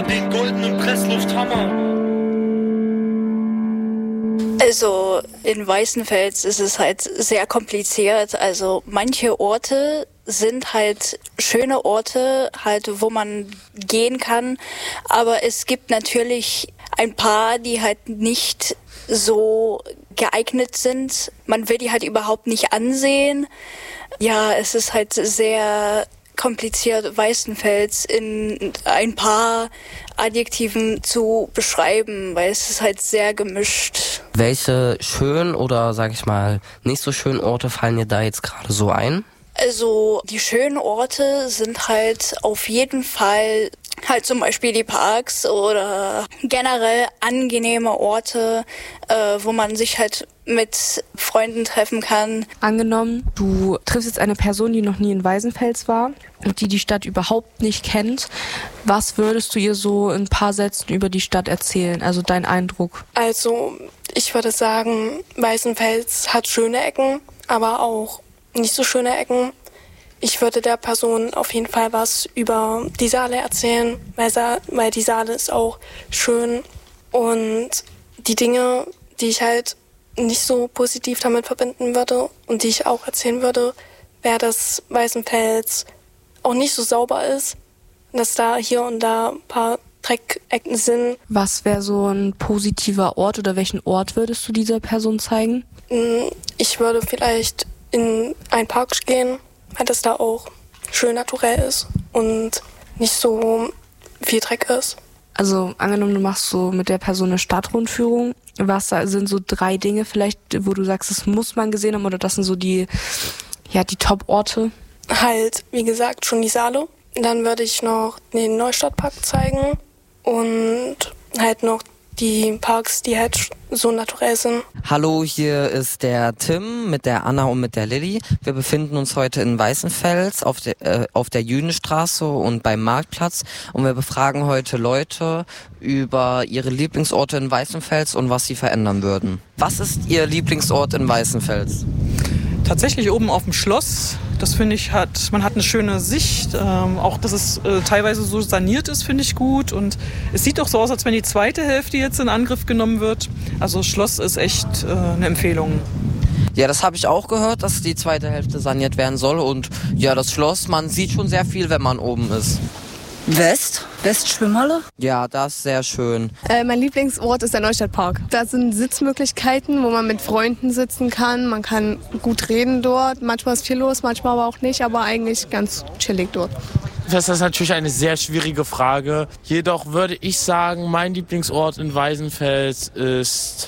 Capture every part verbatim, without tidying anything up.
den goldenen Presslufthammer. Also in Weißenfels ist es halt sehr kompliziert. Also manche Orte sind halt schöne Orte, halt wo man gehen kann. Aber es gibt natürlich ein paar, die halt nicht so geeignet sind. Man will die halt überhaupt nicht ansehen. Ja, es ist halt sehr kompliziert, Weißenfels in ein paar Adjektiven zu beschreiben, weil es ist halt sehr gemischt. Welche schönen oder, sag ich mal, nicht so schönen Orte fallen dir da jetzt gerade so ein? Also die schönen Orte sind halt auf jeden Fall halt zum Beispiel die Parks oder generell angenehme Orte, äh, wo man sich halt mit Freunden treffen kann. Angenommen, du triffst jetzt eine Person, die noch nie in Weißenfels war und die die Stadt überhaupt nicht kennt. Was würdest du ihr so in ein paar Sätzen über die Stadt erzählen? Also dein Eindruck? Also ich würde sagen, Weißenfels hat schöne Ecken, aber auch nicht so schöne Ecken. Ich würde der Person auf jeden Fall was über die Saale erzählen, weil, Sa- weil die Saale ist auch schön. Und die Dinge, die ich halt nicht so positiv damit verbinden würde und die ich auch erzählen würde, wäre, dass Weißenfels auch nicht so sauber ist, dass da hier und da ein paar Dreckecken sind. Was wäre so ein positiver Ort oder welchen Ort würdest du dieser Person zeigen? Ich würde vielleicht in einen Park gehen, weil das da auch schön naturell ist und nicht so viel Dreck ist. Also angenommen, du machst so mit der Person eine Stadtrundführung. Was sind so drei Dinge vielleicht, wo du sagst, das muss man gesehen haben oder das sind so die, ja, die Top-Orte? Halt, wie gesagt, schon die Saale. Dann würde ich noch den Neustadtpark zeigen und halt noch die Parks, die halt so naturell sind. Hallo, hier ist der Tim mit der Anna und mit der Lilly. Wir befinden uns heute in Weißenfels auf der, äh, auf der Jüdenstraße und beim Marktplatz und wir befragen heute Leute über ihre Lieblingsorte in Weißenfels und was sie verändern würden. Was ist Ihr Lieblingsort in Weißenfels? Tatsächlich oben auf dem Schloss. Das finde ich, hat, man hat eine schöne Sicht. Ähm, auch, dass es äh, teilweise so saniert ist, finde ich gut. Und es sieht auch so aus, als wenn die zweite Hälfte jetzt in Angriff genommen wird. Also das Schloss ist echt äh, eine Empfehlung. Ja, das habe ich auch gehört, dass die zweite Hälfte saniert werden soll. Und ja, das Schloss, man sieht schon sehr viel, wenn man oben ist. West? Westschwimmhalle? Ja, das ist sehr schön. Äh, mein Lieblingsort ist der Neustadtpark. Da sind Sitzmöglichkeiten, wo man mit Freunden sitzen kann. Man kann gut reden dort. Manchmal ist viel los, manchmal aber auch nicht, aber eigentlich ganz chillig dort. Das ist natürlich eine sehr schwierige Frage. Jedoch würde ich sagen, mein Lieblingsort in Weißenfels ist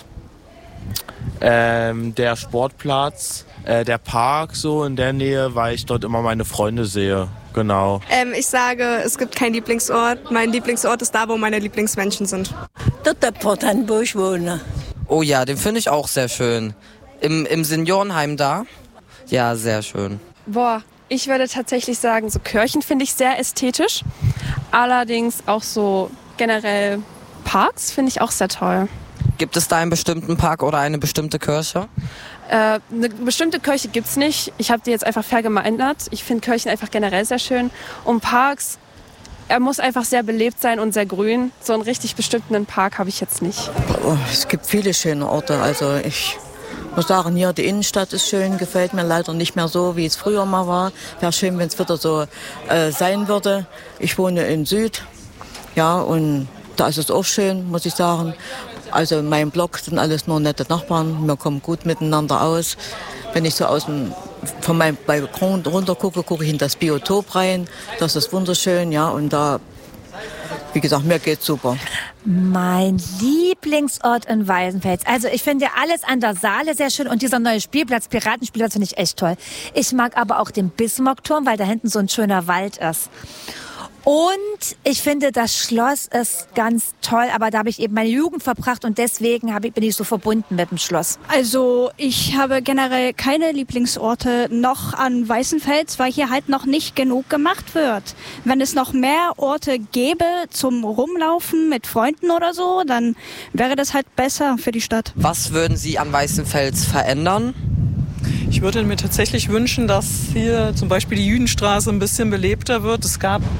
ähm, der Sportplatz, äh, der Park so in der Nähe, weil ich dort immer meine Freunde sehe. Genau. Ähm, ich sage, es gibt keinen Lieblingsort. Mein Lieblingsort ist da, wo meine Lieblingsmenschen sind. Dort der Portan, wo ich wohne. Oh ja, den finde ich auch sehr schön. Im, im Seniorenheim da? Ja, sehr schön. Boah, ich würde tatsächlich sagen, so Kirchen finde ich sehr ästhetisch. Allerdings auch so generell Parks finde ich auch sehr toll. Gibt es da einen bestimmten Park oder eine bestimmte Kirche? Äh, eine bestimmte Kirche gibt's nicht. Ich habe die jetzt einfach verallgemeinert. Ich finde Kirchen einfach generell sehr schön. Und Parks, er muss einfach sehr belebt sein und sehr grün. So einen richtig bestimmten Park habe ich jetzt nicht. Oh, es gibt viele schöne Orte. Also ich muss sagen, hier die Innenstadt ist schön. Gefällt mir leider nicht mehr so, wie es früher mal war. Wäre schön, wenn es wieder so äh, sein würde. Ich wohne in Süd. Ja, und da ist es auch schön, muss ich sagen. Also in meinem Block sind alles nur nette Nachbarn. Wir kommen gut miteinander aus. Wenn ich so aus dem, von meinem Balkon runter gucke, gucke ich in das Biotop rein. Das ist wunderschön, ja. Und da, wie gesagt, mir geht's super. Mein Lieblingsort in Weißenfels. Also ich finde alles an der Saale sehr schön und dieser neue Spielplatz, Piratenspielplatz, finde ich echt toll. Ich mag aber auch den Bismarckturm, weil da hinten so ein schöner Wald ist. Und ich finde, das Schloss ist ganz toll, aber da habe ich eben meine Jugend verbracht und deswegen habe ich, bin ich so verbunden mit dem Schloss. Also ich habe generell keine Lieblingsorte noch an Weißenfels, weil hier halt noch nicht genug gemacht wird. Wenn es noch mehr Orte gäbe zum Rumlaufen mit Freunden oder so, dann wäre das halt besser für die Stadt. Was würden Sie an Weißenfels verändern? Ich würde mir tatsächlich wünschen, dass hier zum Beispiel die Jüdenstraße ein bisschen belebter wird. Es gab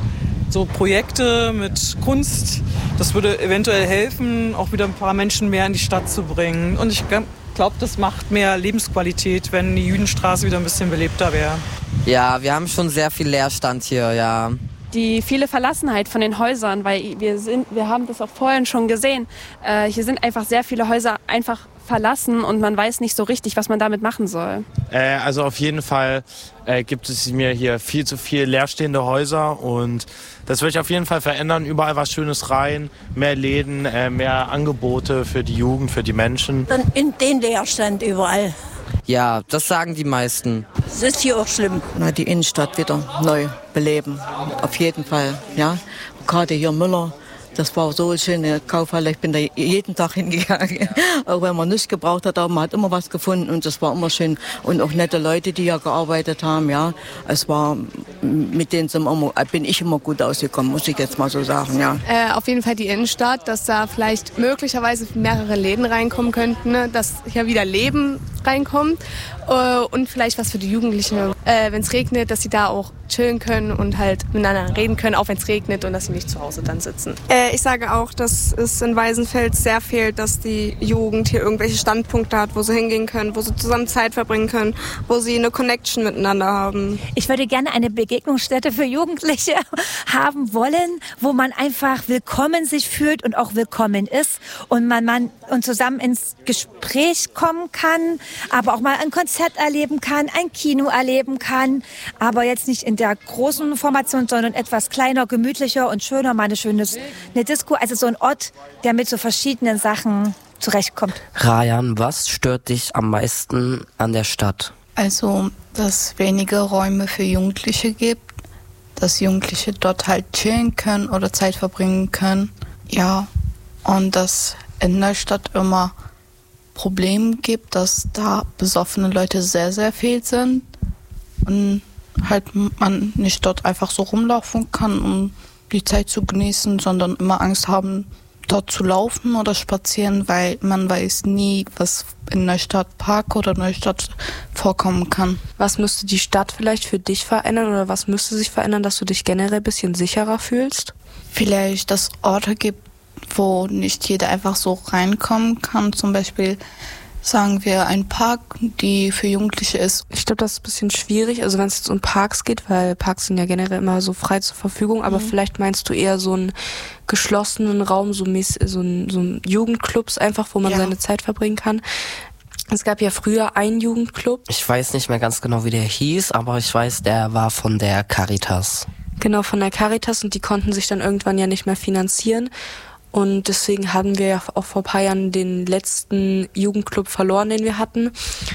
so Projekte mit Kunst, das würde eventuell helfen, auch wieder ein paar Menschen mehr in die Stadt zu bringen. Und ich glaube, das macht mehr Lebensqualität, wenn die Jüdenstraße wieder ein bisschen belebter wäre. Ja, wir haben schon sehr viel Leerstand hier, ja. Die viele Verlassenheit von den Häusern, weil wir sind, wir haben das auch vorhin schon gesehen. Äh, hier sind einfach sehr viele Häuser einfach verlassen und man weiß nicht so richtig, was man damit machen soll. Äh, also auf jeden Fall äh, gibt es mir hier viel zu viel leerstehende Häuser und das will ich auf jeden Fall verändern. Überall was Schönes rein, mehr Läden, äh, mehr Angebote für die Jugend, für die Menschen. Dann in den Leerstand überall. Ja, das sagen die meisten. Das ist hier auch schlimm. Na, die Innenstadt wieder neu beleben, auf jeden Fall. Ja, gerade hier Müller. Das war so eine schöne Kaufhalle. Ich bin da jeden Tag hingegangen. Auch wenn man nichts gebraucht hat, aber man hat immer was gefunden und das war immer schön. Und auch nette Leute, die ja gearbeitet haben. Ja, es war, mit denen sind immer, bin ich immer gut ausgekommen, muss ich jetzt mal so sagen. Ja. Äh, auf jeden Fall die Innenstadt, dass da vielleicht möglicherweise mehrere Läden reinkommen könnten, ne? Dass hier wieder Leben reinkommt äh, und vielleicht was für die Jugendlichen. Äh, wenn es regnet, dass sie da auch chillen können und halt miteinander reden können, auch wenn es regnet und dass sie nicht zu Hause dann sitzen. Äh, ich sage auch, dass es in Waisenfels sehr fehlt, dass die Jugend hier irgendwelche Standpunkte hat, wo sie hingehen können, wo sie zusammen Zeit verbringen können, wo sie eine Connection miteinander haben. Ich würde gerne eine Begegnungsstätte für Jugendliche haben wollen, wo man einfach willkommen sich fühlt und auch willkommen ist und man, man und zusammen ins Gespräch kommen kann, aber auch mal ein Konzert erleben kann, ein Kino erleben kann, aber jetzt nicht in der großen Formation, sondern etwas kleiner, gemütlicher und schöner, mal eine schöne eine Disco, also so ein Ort, der mit so verschiedenen Sachen zurechtkommt. Rayan, was stört dich am meisten an der Stadt? Also, dass es wenige Räume für Jugendliche gibt, dass Jugendliche dort halt chillen können oder Zeit verbringen können. Ja, und dass in der Stadt immer Probleme gibt, dass da besoffene Leute sehr, sehr viel sind und halt man nicht dort einfach so rumlaufen kann, um die Zeit zu genießen, sondern immer Angst haben, dort zu laufen oder spazieren, weil man weiß nie, was in Neustadt Park oder Neustadt vorkommen kann. Was müsste die Stadt vielleicht für dich verändern oder was müsste sich verändern, dass du dich generell ein bisschen sicherer fühlst? Vielleicht, dass es Orte gibt, wo nicht jeder einfach so reinkommen kann, zum Beispiel sagen wir ein Park, die für Jugendliche ist. Ich glaube, das ist ein bisschen schwierig, also wenn es jetzt um Parks geht, weil Parks sind ja generell immer so frei zur Verfügung, aber mhm. vielleicht meinst du eher so einen geschlossenen Raum, so, so ein, so ein Jugendclubs einfach, wo man ja. seine Zeit verbringen kann. Es gab ja früher einen Jugendclub. Ich weiß nicht mehr ganz genau, wie der hieß, aber ich weiß, der war von der Caritas. Genau, von der Caritas und die konnten sich dann irgendwann ja nicht mehr finanzieren. Und deswegen haben wir ja auch vor ein paar Jahren den letzten Jugendclub verloren, den wir hatten.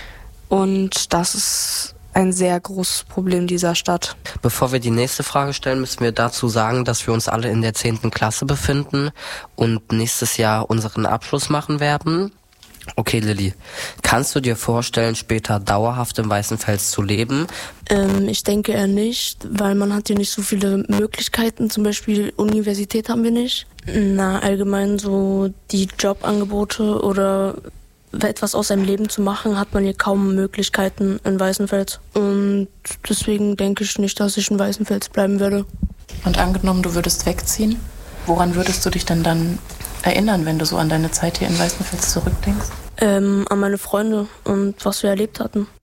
Und das ist ein sehr großes Problem dieser Stadt. Bevor wir die nächste Frage stellen, müssen wir dazu sagen, dass wir uns alle in der zehnten Klasse befinden und nächstes Jahr unseren Abschluss machen werden. Okay, Lilly, kannst du dir vorstellen, später dauerhaft in Weißenfels zu leben? Ähm, ich denke eher nicht, weil man hat hier nicht so viele Möglichkeiten. Zum Beispiel Universität haben wir nicht. Na, allgemein so die Jobangebote oder etwas aus seinem Leben zu machen, hat man hier kaum Möglichkeiten in Weißenfels. Und deswegen denke ich nicht, dass ich in Weißenfels bleiben werde. Und angenommen, du würdest wegziehen, woran würdest du dich denn dann erinnern, wenn du so an deine Zeit hier in Weißenfels zurückdenkst? Ähm, an meine Freunde und was wir erlebt hatten.